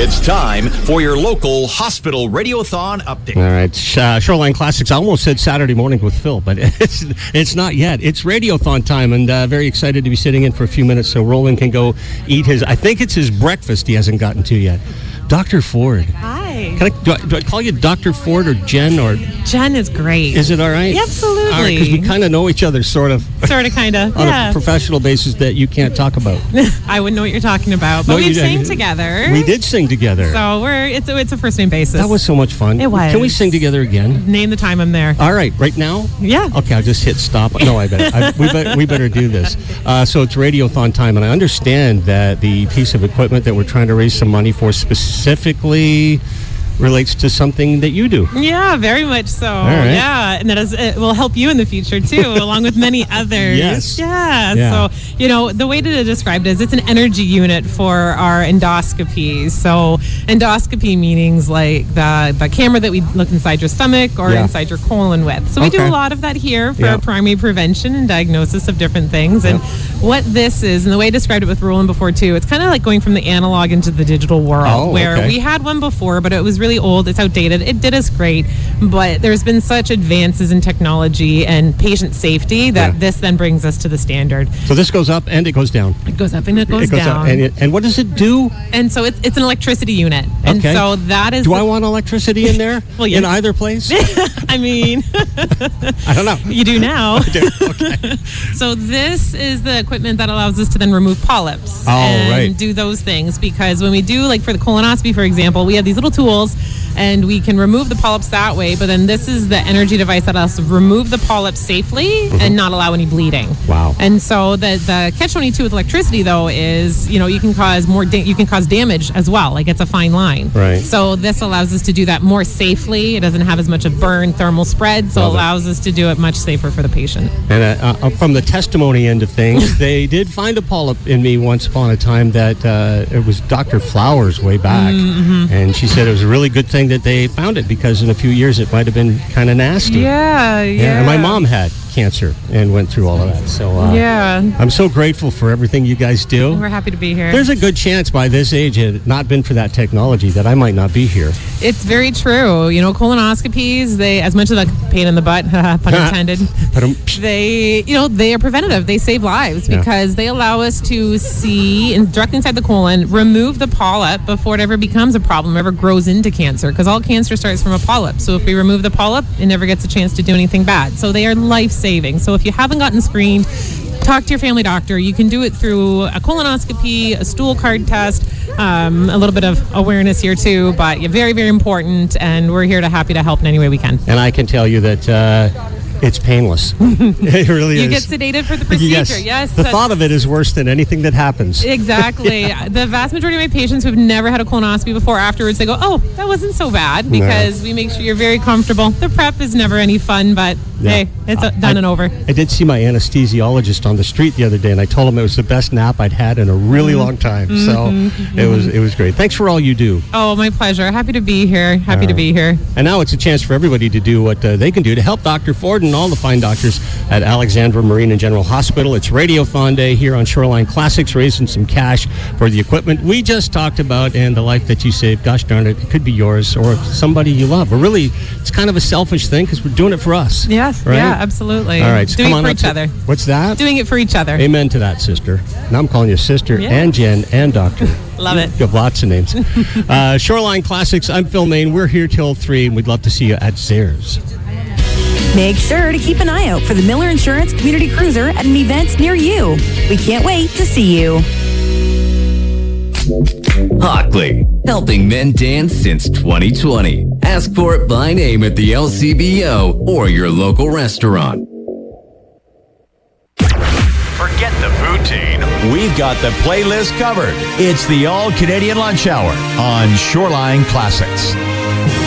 It's time for your local hospital radiothon update. All right, Shoreline Classics. I almost said Saturday morning with Phil, but it's not yet. It's radiothon time, and very excited to be sitting in for a few minutes so Roland can go eat his, I think it's his breakfast he hasn't gotten to yet. Dr. Ford. Hi. Do I call you Dr. Ford or Jen? Or Jen is great. Is it all right? Absolutely. All right, because we kind of know each other, sort of. Sort of, kind of. On a professional basis that you can't talk about. I wouldn't know what you're talking about, but we sang together. We did sing together. So it's a first name basis. That was so much fun. It was. Can we sing together again? Name the time I'm there. All right, right now? Yeah. Okay, I'll just hit stop. No, we better do this. So it's radiothon time, and I understand that the piece of equipment that we're trying to raise some money for specifically relates to something that you do. Yeah, very much so. All right. Yeah, and it will help you in the future too, along with many others. Yes. Yeah. So, the way to describe it is it's an energy unit for our endoscopies. So endoscopy meanings like the camera that we look inside your stomach or inside your colon with. So we do a lot of that here for primary prevention and diagnosis of different things. And what this is, and the way I described it with Roland before too, it's kind of like going from the analog into the digital world, where we had one before, but it was really old, it's outdated. It did us great, but there's been such advances in technology and patient safety that this then brings us to the standard. So this goes up and it goes down. It goes up and it goes down. And what does it do? And so it's an electricity unit. And so that is... Do I want electricity in there? Well, yes. In either place? I mean... I don't know. You do now. I do. Okay. So this is the equipment that allows us to then remove polyps and do those things, because when we do, like for the colonoscopy, for example, we have these little tools and we can remove the polyps that way, but then this is the energy device that allows us to remove the polyps safely and not allow any bleeding. Wow. And so the catch-22 with electricity, though, is, you can cause you can cause damage as well. Like, it's a fine line. Right. So this allows us to do that more safely. It doesn't have as much of burn thermal spread, so it allows us to do it much safer for the patient. And from the testimony end of things, they did find a polyp in me once upon a time that it was Dr. Flowers way back. And she said it was a really good thing that they found it, because in a few years it might have been kind of nasty. Yeah. And my mom had cancer and went through all of that. So I'm so grateful for everything you guys do. We're happy to be here. There's a good chance by this age, had it not been for that technology, that I might not be here. It's very true. Colonoscopies, they, as much as a pain in the butt, pun intended, they are preventative. They save lives because they allow us to see directly inside the colon, remove the polyp before it ever becomes a problem, ever grows into cancer, because all cancer starts from a polyp. So if we remove the polyp, it never gets a chance to do anything bad. So they are life-saving. So if you haven't gotten screened, talk to your family doctor. You can do it through a colonoscopy, a stool card test, a little bit of awareness here too, but very, very important, and we're here happy to help in any way we can. And I can tell you that it's painless. It really is. You get sedated for the procedure. Yes. The thought of it is worse than anything that happens. Exactly. The vast majority of my patients who've never had a colonoscopy before, afterwards they go, oh, that wasn't so bad, because we make sure you're very comfortable. The prep is never any fun, but hey, it's done and over. I did see my anesthesiologist on the street the other day, and I told him it was the best nap I'd had in a really long time. So it was great. Thanks for all you do. Oh, my pleasure. Happy to be here. Happy to be here. And now it's a chance for everybody to do what they can do to help Dr. Ford and all the fine doctors at Alexandra Marine and General Hospital. It's Radiothon Day here on Shoreline Classics, raising some cash for the equipment we just talked about and the life that you saved. Gosh darn it, it could be yours or somebody you love. But really, it's kind of a selfish thing because we're doing it for us. Yes, right? Yeah, absolutely. All right, so doing come on it for up each other. What's that? Doing it for each other. Amen to that, sister. Now I'm calling you sister and Jen and doctor. Love it. You have lots of names. Shoreline Classics, I'm Phil Main. We're here till 3, and we'd love to see you at Zehrs. Make sure to keep an eye out for the Miller Insurance Community Cruiser at an event near you. We can't wait to see you. Hockley, helping men dance since 2020. Ask for it by name at the LCBO or your local restaurant. Forget the poutine. We've got the playlist covered. It's the All-Canadian Lunch Hour on Shoreline Classics.